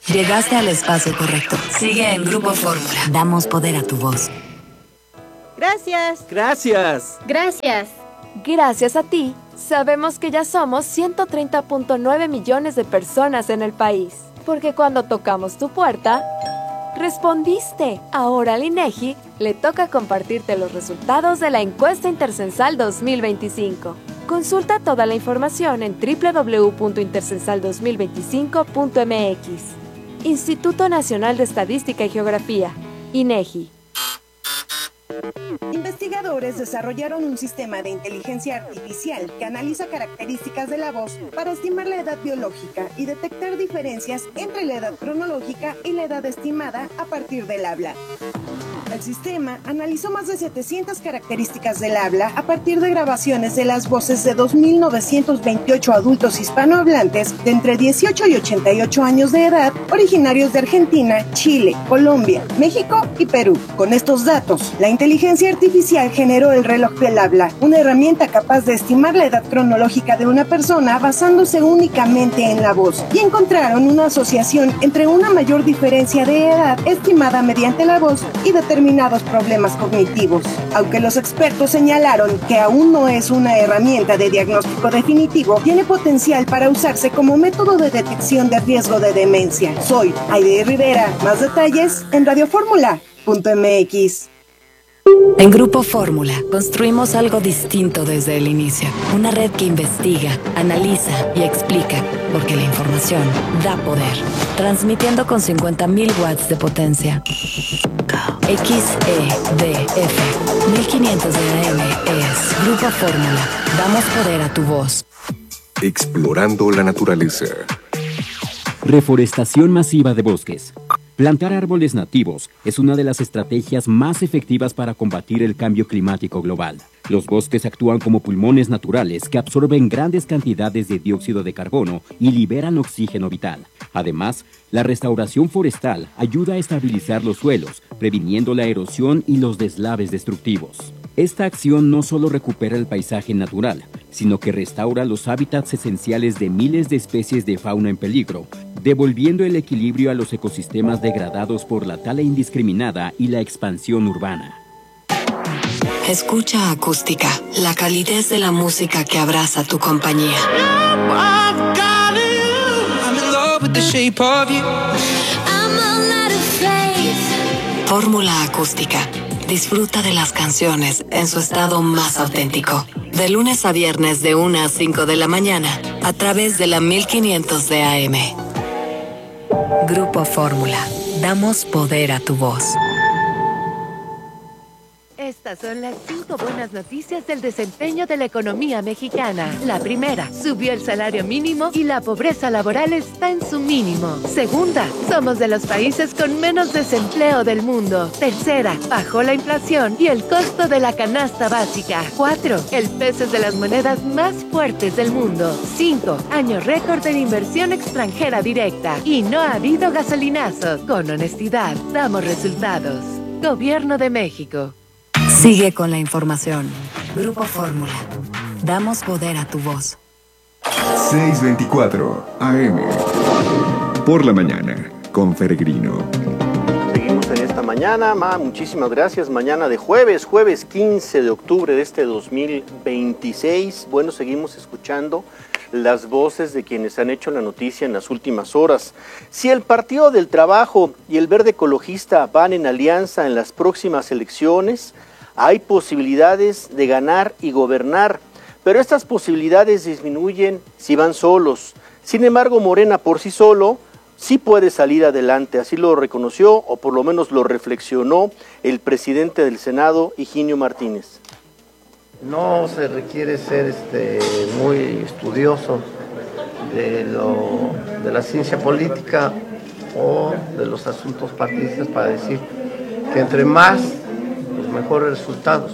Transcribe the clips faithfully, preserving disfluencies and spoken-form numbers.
Llegaste al espacio correcto. Sigue en Grupo Fórmula. Damos poder a tu voz. Gracias. Gracias. Gracias. Gracias a ti, sabemos que ya somos ciento treinta punto nueve millones de personas en el país. Porque cuando tocamos tu puerta, respondiste. Ahora al INEGI le toca compartirte los resultados de la encuesta intercensal dos mil veinticinco. Consulta toda la información en doble u doble u doble u punto intercensal dos mil veinticinco punto m x. Instituto Nacional de Estadística y Geografía, INEGI. Investigadores desarrollaron un sistema de inteligencia artificial que analiza características de la voz para estimar la edad biológica y detectar diferencias entre la edad cronológica y la edad estimada a partir del habla. El sistema analizó más de setecientas características del habla a partir de grabaciones de las voces de dos mil novecientos veintiocho adultos hispanohablantes de entre dieciocho y ochenta y ocho años de edad, originarios de Argentina, Chile, Colombia, México y Perú. Con estos datos, la inteligencia artificial generó el reloj del habla, una herramienta capaz de estimar la edad cronológica de una persona basándose únicamente en la voz, y encontraron una asociación entre una mayor diferencia de edad estimada mediante la voz y determinados problemas cognitivos. Aunque los expertos señalaron que aún no es una herramienta de diagnóstico definitivo, tiene potencial para usarse como método de detección de riesgo de demencia. Soy Aide Rivera. Más detalles en radio fórmula punto m x. En Grupo Fórmula construimos algo distinto desde el inicio. Una red que investiga, analiza y explica, porque la información da poder. Transmitiendo con cincuenta mil watts de potencia. X E D F mil quinientos de A M es Grupo Fórmula. Damos poder a tu voz. Explorando la naturaleza. Reforestación masiva de bosques. Plantar árboles nativos es una de las estrategias más efectivas para combatir el cambio climático global. Los bosques actúan como pulmones naturales que absorben grandes cantidades de dióxido de carbono y liberan oxígeno vital. Además, la restauración forestal ayuda a estabilizar los suelos, previniendo la erosión y los deslaves destructivos. Esta acción no solo recupera el paisaje natural, sino que restaura los hábitats esenciales de miles de especies de fauna en peligro, devolviendo el equilibrio a los ecosistemas degradados por la tala indiscriminada y la expansión urbana. Escucha Acústica, la calidez de la música que abraza tu compañía. Fórmula Acústica. Disfruta de las canciones en su estado más auténtico. De lunes a viernes de una a cinco de la mañana, a través de la mil quinientos de A M. Grupo Fórmula. Damos poder a tu voz. Estas son las cinco buenas noticias del desempeño de la economía mexicana. La primera, subió el salario mínimo y la pobreza laboral está en su mínimo. Segunda, somos de los países con menos desempleo del mundo. Tercera, bajó la inflación y el costo de la canasta básica. Cuatro, el peso es de las monedas más fuertes del mundo. Cinco, año récord en inversión extranjera directa. Y no ha habido gasolinazo. Con honestidad, damos resultados. Gobierno de México. Sigue con la información. Grupo Fórmula. Damos poder a tu voz. seiscientos veinticuatro A M. Por la mañana, con Peregrino. Seguimos en esta mañana, ma, muchísimas gracias. Mañana de jueves, jueves quince de octubre de este dos mil veintiséis. Bueno, seguimos escuchando las voces de quienes han hecho la noticia en las últimas horas. Si el Partido del Trabajo y el Verde Ecologista van en alianza en las próximas elecciones, hay posibilidades de ganar y gobernar, pero estas posibilidades disminuyen si van solos. Sin embargo, Morena por sí solo sí puede salir adelante, así lo reconoció o por lo menos lo reflexionó el presidente del Senado, Higinio Martínez. No se requiere ser este, muy estudioso de, lo, de la ciencia política o de los asuntos partidistas para decir que entre más, los mejores resultados.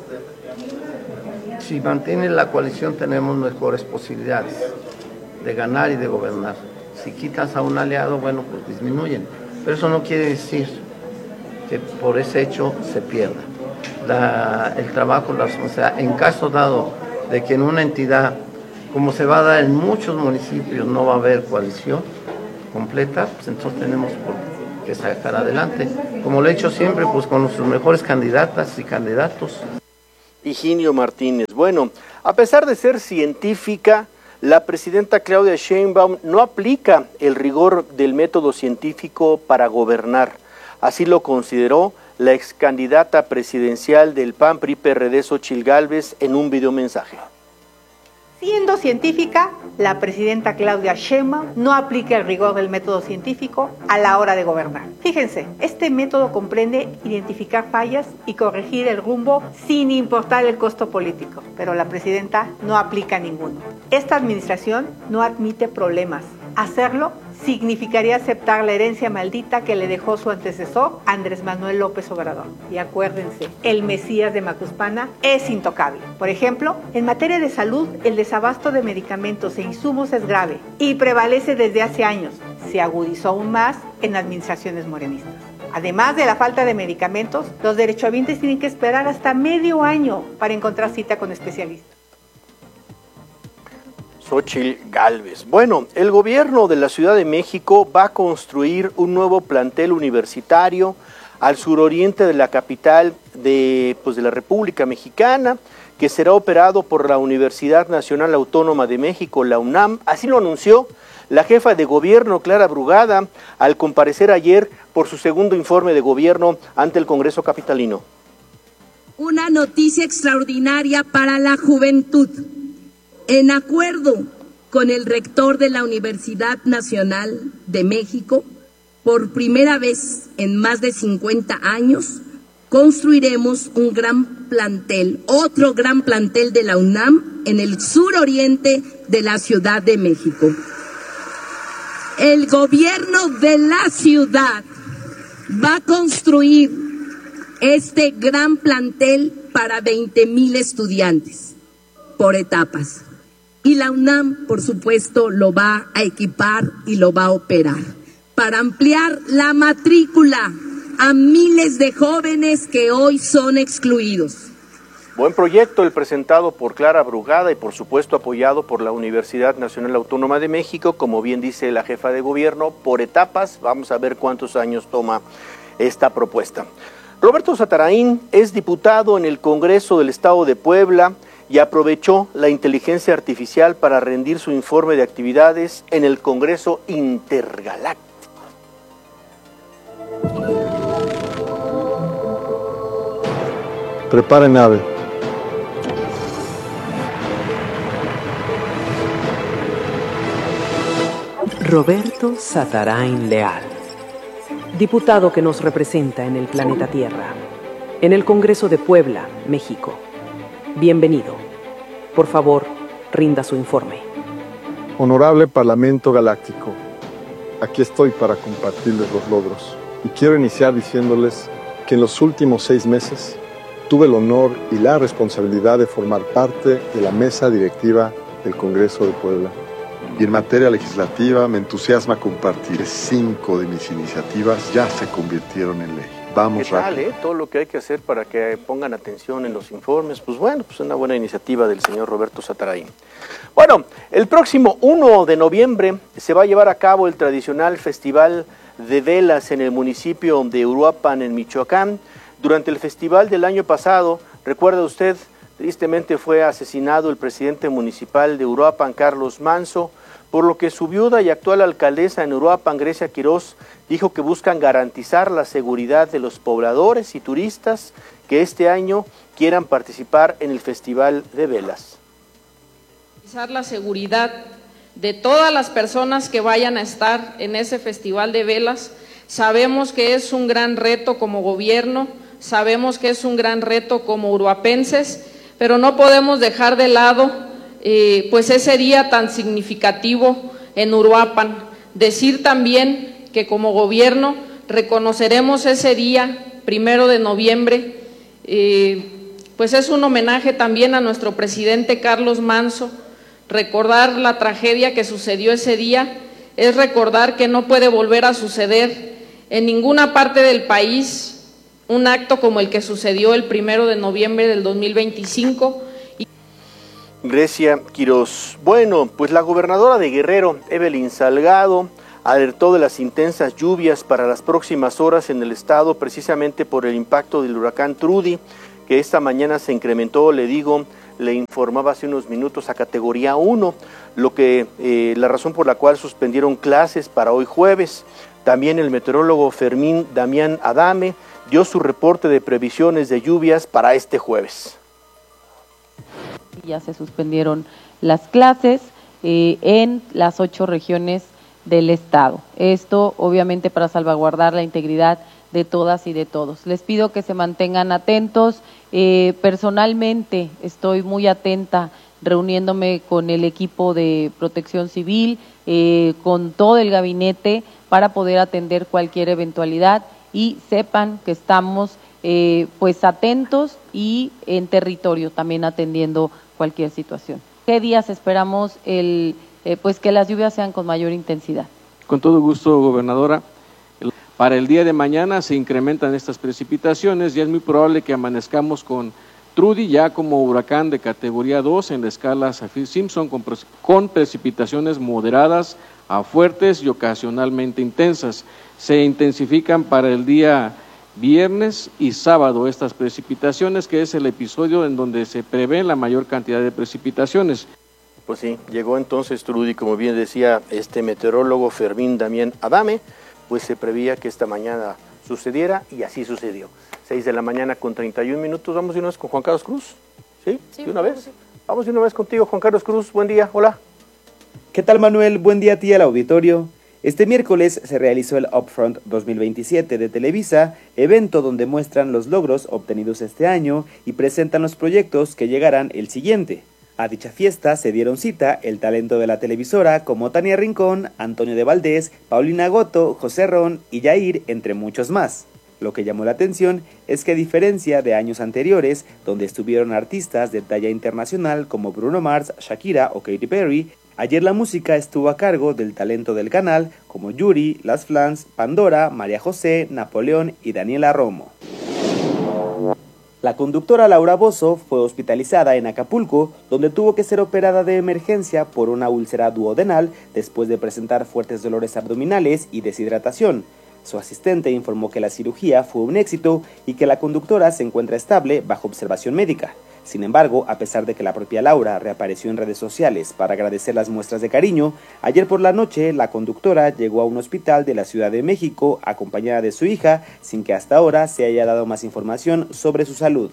Si mantiene la coalición tenemos mejores posibilidades de ganar y de gobernar. Si quitas a un aliado, bueno, pues disminuyen. Pero eso no quiere decir que por ese hecho se pierda. La, el trabajo, la, o sea, en caso dado de que en una entidad, como se va a dar en muchos municipios, no va a haber coalición, completa, pues entonces tenemos que sacar adelante. Como lo he hecho siempre, pues con nuestros mejores candidatas y candidatos. Higinio Martínez. Bueno, a pesar de ser científica, la presidenta Claudia Sheinbaum no aplica el rigor del método científico para gobernar. Así lo consideró la ex candidata presidencial del P A N P R I P R D Xóchitl Gálvez en un videomensaje. Siendo científica, la presidenta Claudia Sheinbaum no aplica el rigor del método científico a la hora de gobernar. Fíjense, este método comprende identificar fallas y corregir el rumbo sin importar el costo político, pero la presidenta no aplica ninguno. Esta administración no admite problemas. Hacerlo significaría aceptar la herencia maldita que le dejó su antecesor, Andrés Manuel López Obrador. Y acuérdense, el Mesías de Macuspana es intocable. Por ejemplo, en materia de salud, el desabasto de medicamentos e insumos es grave y prevalece desde hace años. Se agudizó aún más en administraciones morenistas. Además de la falta de medicamentos, los derechohabientes tienen que esperar hasta medio año para encontrar cita con especialistas. Xóchitl Gálvez. Bueno, el gobierno de la Ciudad de México va a construir un nuevo plantel universitario al suroriente de la capital de, pues, de la República Mexicana, que será operado por la Universidad Nacional Autónoma de México, la UNAM. Así lo anunció la jefa de gobierno, Clara Brugada, al comparecer ayer por su segundo informe de gobierno ante el Congreso capitalino. Una noticia extraordinaria para la juventud. En acuerdo con el rector de la Universidad Nacional de México, por primera vez en más de cincuenta años, construiremos un gran plantel, otro gran plantel de la UNAM en el suroriente de la Ciudad de México. El gobierno de la ciudad va a construir este gran plantel para veinte mil estudiantes por etapas. Y la UNAM, por supuesto, lo va a equipar y lo va a operar para ampliar la matrícula a miles de jóvenes que hoy son excluidos. Buen proyecto el presentado por Clara Brugada y por supuesto apoyado por la Universidad Nacional Autónoma de México, como bien dice la jefa de gobierno, por etapas. Vamos a ver cuántos años toma esta propuesta. Roberto Satarain es diputado en el Congreso del Estado de Puebla y aprovechó la inteligencia artificial para rendir su informe de actividades en el Congreso Intergaláctico. Preparen nave. Roberto Satarain Leal, diputado que nos representa en el planeta Tierra, en el Congreso de Puebla, México. Bienvenido. Por favor, rinda su informe. Honorable Parlamento Galáctico, aquí estoy para compartirles los logros. Y quiero iniciar diciéndoles que en los últimos seis meses tuve el honor y la responsabilidad de formar parte de la mesa directiva del Congreso de Puebla. Y en materia legislativa me entusiasma compartir cinco de mis iniciativas ya se convirtieron en ley. Vamos ¿Qué tal, rápido. eh? Todo lo que hay que hacer para que pongan atención en los informes, pues bueno, pues una buena iniciativa del señor Roberto Satarain. Bueno, el próximo uno de noviembre se va a llevar a cabo el tradicional Festival de Velas en el municipio de Uruapan, en Michoacán. Durante el festival del año pasado, recuerda usted, tristemente fue asesinado el presidente municipal de Uruapan, Carlos Manso, por lo que su viuda y actual alcaldesa en Uruapan, Grecia Quirós, dijo que buscan garantizar la seguridad de los pobladores y turistas que este año quieran participar en el Festival de Velas. Garantizar la seguridad de todas las personas que vayan a estar en ese Festival de Velas. Sabemos que es un gran reto como gobierno, sabemos que es un gran reto como uruapenses, pero no podemos dejar de lado eh, pues ese día tan significativo en Uruapan. Decir también que como gobierno reconoceremos ese día, primero de noviembre, eh, pues es un homenaje también a nuestro presidente Carlos Manso. Recordar la tragedia que sucedió ese día es recordar que no puede volver a suceder en ninguna parte del país un acto como el que sucedió el primero de noviembre del dos mil veinticinco. Grecia Quirós. Bueno, pues la gobernadora de Guerrero, Evelyn Salgado, alertó de las intensas lluvias para las próximas horas en el estado, precisamente por el impacto del huracán Trudy, que esta mañana se incrementó, le digo, le informaba hace unos minutos, a categoría uno, lo que eh, la razón por la cual suspendieron clases para hoy jueves. También el meteorólogo Fermín Damián Adame dio su reporte de previsiones de lluvias para este jueves. Ya se suspendieron las clases eh, en las ocho regiones del estado. Esto obviamente para salvaguardar la integridad de todas y de todos. Les pido que se mantengan atentos. Eh, personalmente estoy muy atenta reuniéndome con el equipo de protección civil, eh, con todo el gabinete para poder atender cualquier eventualidad y sepan que estamos eh, pues atentos y en territorio también atendiendo cualquier situación. ¿Qué días esperamos el Eh, pues que las lluvias sean con mayor intensidad? Con todo gusto, gobernadora. Para el día de mañana se incrementan estas precipitaciones y es muy probable que amanezcamos con Trudy ya como huracán de categoría dos en la escala Saffir-Simpson con, con precipitaciones moderadas a fuertes y ocasionalmente intensas. Se intensifican para el día viernes y sábado estas precipitaciones, que es el episodio en donde se prevé la mayor cantidad de precipitaciones. Pues sí, llegó entonces Trudy, como bien decía este meteorólogo Fermín Damián Adame, pues se prevía que esta mañana sucediera y así sucedió. seis de la mañana con treinta y un minutos, vamos de una vez con Juan Carlos Cruz, ¿sí? ¿Sí? ¿De una vez? Sí. Vamos de una vez contigo, Juan Carlos Cruz, buen día, hola. ¿Qué tal, Manuel? Buen día a ti, al auditorio. Este miércoles se realizó el Upfront dos mil veintisiete de Televisa, evento donde muestran los logros obtenidos este año y presentan los proyectos que llegarán el siguiente. A dicha fiesta se dieron cita el talento de la televisora como Tania Rincón, Antonio de Valdés, Paulina Goto, José Ron y Yair, entre muchos más. Lo que llamó la atención es que a diferencia de años anteriores, donde estuvieron artistas de talla internacional como Bruno Mars, Shakira o Katy Perry, ayer la música estuvo a cargo del talento del canal como Yuri, Las Flans, Pandora, María José, Napoleón y Daniela Romo. La conductora Laura Bozzo fue hospitalizada en Acapulco, donde tuvo que ser operada de emergencia por una úlcera duodenal después de presentar fuertes dolores abdominales y deshidratación. Su asistente informó que la cirugía fue un éxito y que la conductora se encuentra estable bajo observación médica. Sin embargo, a pesar de que la propia Laura reapareció en redes sociales para agradecer las muestras de cariño, ayer por la noche la conductora llegó a un hospital de la Ciudad de México acompañada de su hija, sin que hasta ahora se haya dado más información sobre su salud.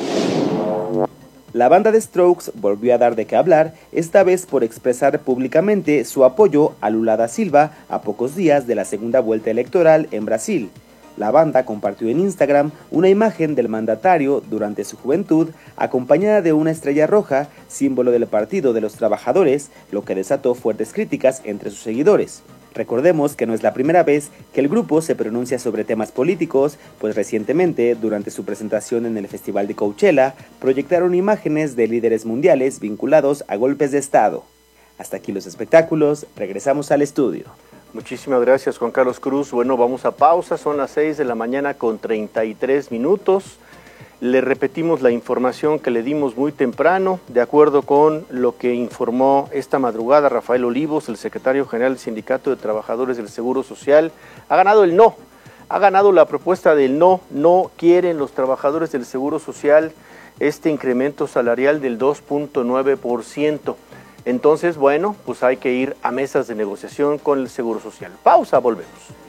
La banda de Strokes volvió a dar de qué hablar, esta vez por expresar públicamente su apoyo a Lula da Silva a pocos días de la segunda vuelta electoral en Brasil. La banda compartió en Instagram una imagen del mandatario durante su juventud, acompañada de una estrella roja, símbolo del Partido de los Trabajadores, lo que desató fuertes críticas entre sus seguidores. Recordemos que no es la primera vez que el grupo se pronuncia sobre temas políticos, pues recientemente, durante su presentación en el Festival de Coachella, proyectaron imágenes de líderes mundiales vinculados a golpes de Estado. Hasta aquí los espectáculos, regresamos al estudio. Muchísimas gracias, Juan Carlos Cruz. Bueno, vamos a pausa, son las seis de la mañana con treinta y tres minutos. Le repetimos la información que le dimos muy temprano, de acuerdo con lo que informó esta madrugada Rafael Olivos, el secretario general del Sindicato de Trabajadores del Seguro Social. Ha ganado el no, ha ganado la propuesta del no, no quieren los trabajadores del Seguro Social este incremento salarial del dos punto nueve por ciento. Entonces, bueno, pues hay que ir a mesas de negociación con el Seguro Social. Pausa, volvemos.